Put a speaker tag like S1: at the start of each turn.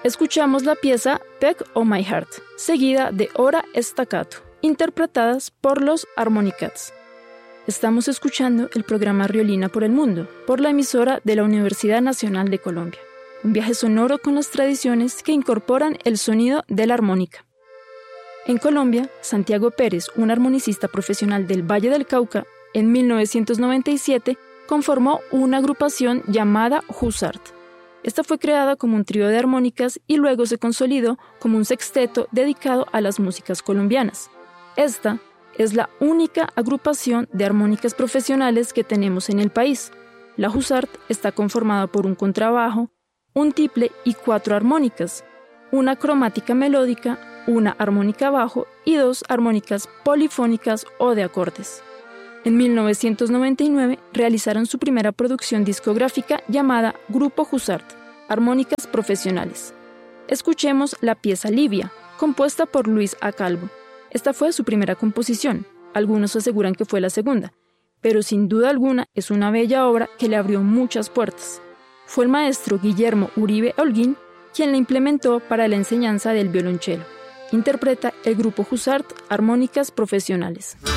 S1: Escuchamos la pieza Peg on My Heart, seguida de Ora Staccato, interpretadas por los Harmonicats. Estamos escuchando el programa Riolina por el Mundo, por la emisora de la Universidad Nacional de Colombia. Un viaje sonoro con las tradiciones que incorporan el sonido de la armónica. En Colombia, Santiago Pérez, un armonicista profesional del Valle del Cauca, en 1997 conformó una agrupación llamada Husart. Esta fue creada como un trío de armónicas y luego se consolidó como un sexteto dedicado a las músicas colombianas. Esta es la única agrupación de armónicas profesionales que tenemos en el país. La Husart está conformada por un contrabajo, un tiple y 4 armónicas, una cromática melódica, una armónica bajo y 2 armónicas polifónicas o de acordes. En 1999 realizaron su primera producción discográfica llamada Grupo Husart, Armónicas Profesionales. Escuchemos la pieza Livia, compuesta por Luis A. Calvo. Esta fue su primera composición, algunos aseguran que fue la segunda, pero sin duda alguna es una bella obra que le abrió muchas puertas. Fue el maestro Guillermo Uribe Holguín quien la implementó para la enseñanza del violonchelo. Interpreta el Grupo Husart Armónicas Profesionales.